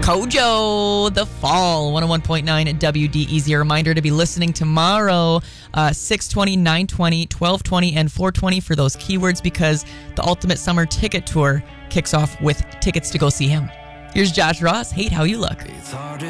Kojo, The Fall, 101.9 at WDEZ. A reminder to be listening tomorrow, 6:20, 9:20, 12:20, and 4:20 for those keywords, because the Ultimate Summer Ticket Tour kicks off with tickets to go see him. Here's Josh Ross, Hate How You Look.